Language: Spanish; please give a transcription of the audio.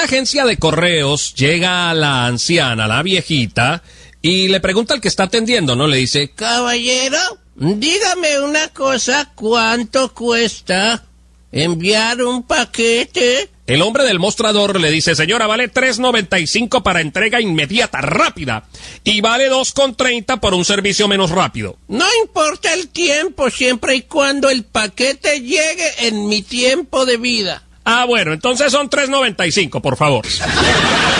agencia de correos llega la anciana, la viejita, y le pregunta al que está atendiendo, ¿no? Le dice, caballero, dígame una cosa, ¿cuánto cuesta enviar un paquete? El hombre del mostrador le dice, señora, vale $3.95 para entrega inmediata, rápida, y vale $2.30 por un servicio menos rápido. No importa el tiempo, siempre y cuando el paquete llegue en mi tiempo de vida. Ah, bueno, entonces son $3.95, por favor.